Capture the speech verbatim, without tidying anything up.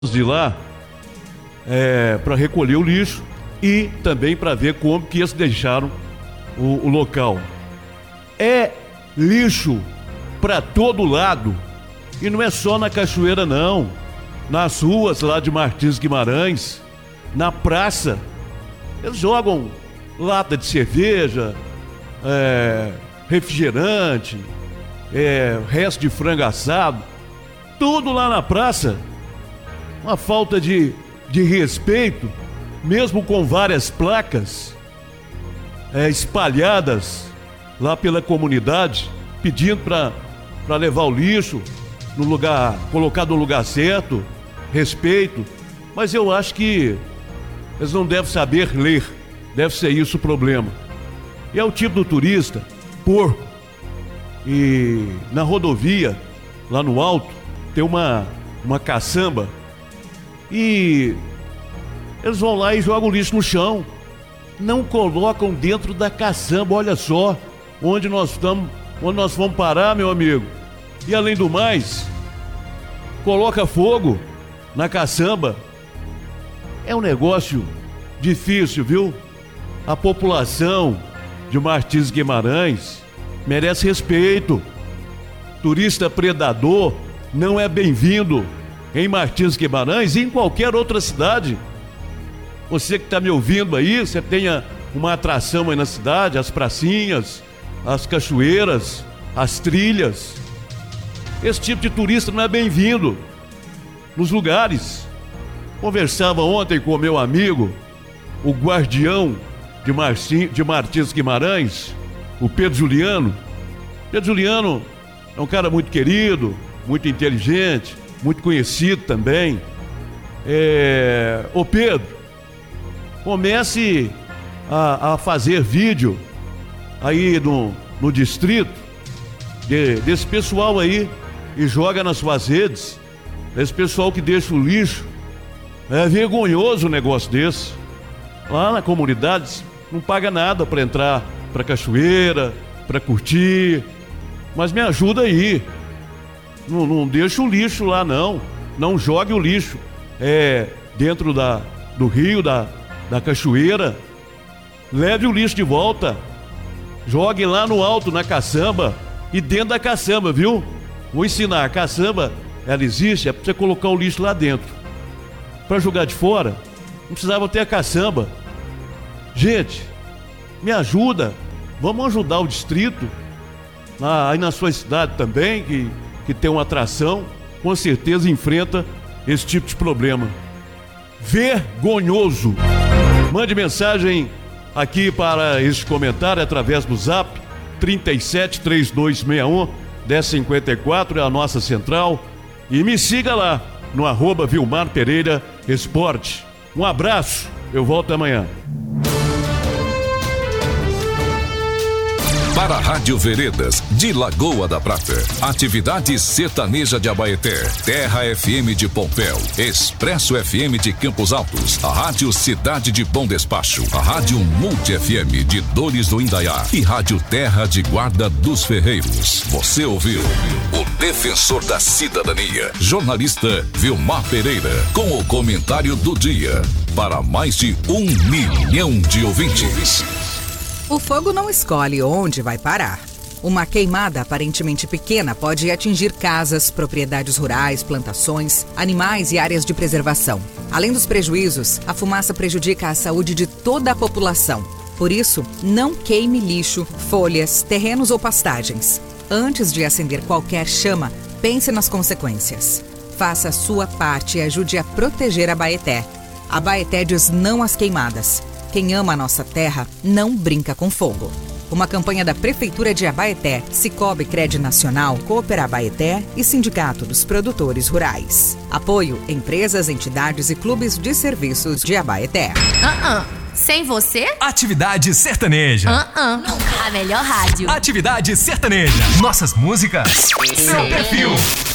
de lá é, para recolher o lixo e também para ver como que eles deixaram o, o local. É lixo para todo lado e não é só na cachoeira não, nas ruas lá de Martins Guimarães, na praça, eles jogam lata de cerveja, é, refrigerante, é, resto de frango assado, tudo lá na praça. Uma falta de, de respeito, mesmo com várias placas é, espalhadas lá pela comunidade, pedindo para levar o lixo no lugar, colocar no lugar certo, respeito. Mas eu acho que eles não devem saber ler, deve ser isso o problema. E é o tipo do turista, porco. E na rodovia, lá no alto, tem uma, uma caçamba. E eles vão lá e jogam lixo no chão. Não colocam dentro da caçamba, olha só onde nós estamos, onde nós vamos parar, meu amigo. E além do mais, coloca fogo na caçamba. É um negócio difícil, viu? A população de Martins Guimarães merece respeito. Turista predador não é bem-vindo em Martins Guimarães e em qualquer outra cidade. Você que está me ouvindo aí, você tenha uma atração aí na cidade, as pracinhas, as cachoeiras, as trilhas. Esse tipo de turista não é bem-vindo nos lugares. Conversava ontem com o meu amigo, o guardião de, Marci, de Martins Guimarães, o Pedro Juliano. Pedro Juliano é um cara muito querido, muito inteligente, muito conhecido também. É... Ô Pedro, comece a, a fazer vídeo aí no, no distrito de, desse pessoal aí e joga nas suas redes. Esse pessoal que deixa o lixo. É vergonhoso um negócio desse. Lá na comunidade não paga nada para entrar para cachoeira, para curtir. Mas me ajuda aí. Não, não deixa o lixo lá não. Não jogue o lixo é, dentro da, do rio, da, da cachoeira. Leve o lixo de volta. Jogue lá no alto, na caçamba. E dentro da caçamba, viu? Vou ensinar. A caçamba, ela existe, é para você colocar o lixo lá dentro. Para jogar de fora, não precisava ter a caçamba. Gente, me ajuda. Vamos ajudar o distrito. Ah, aí na sua cidade também, que... que tem uma atração, com certeza enfrenta esse tipo de problema. Vergonhoso. Mande mensagem aqui para este comentário através do zap trinta e sete, trinta e dois sessenta e um, dez cinquenta e quatro, é a nossa central. E me siga lá no arroba Vilmar Pereira Esporte. Um abraço, eu volto amanhã. Para a Rádio Veredas, de Lagoa da Prata, Atividade Sertaneja de Abaeté, Terra F M de Pompéu, Expresso F M de Campos Altos, a Rádio Cidade de Bom Despacho, a Rádio Multi F M de Dores do Indaiá e Rádio Terra de Guarda dos Ferreiros. Você ouviu o defensor da cidadania, jornalista Vilmar Pereira, com o comentário do dia, para mais de um milhão de ouvintes. O fogo não escolhe onde vai parar. Uma queimada aparentemente pequena pode atingir casas, propriedades rurais, plantações, animais e áreas de preservação. Além dos prejuízos, a fumaça prejudica a saúde de toda a população. Por isso, não queime lixo, folhas, terrenos ou pastagens. Antes de acender qualquer chama, pense nas consequências. Faça a sua parte e ajude a proteger a Abaeté. A Abaeté diz não às queimadas. Quem ama a nossa terra não brinca com fogo. Uma campanha da Prefeitura de Abaeté, Sicoob Cred Nacional, Cooper Abaeté e Sindicato dos Produtores Rurais. Apoio empresas, entidades e clubes de serviços de Abaeté. Uh-uh. Sem você? Atividade Sertaneja. Uh-uh. A melhor rádio. Atividade Sertaneja. Nossas músicas. Seu perfil.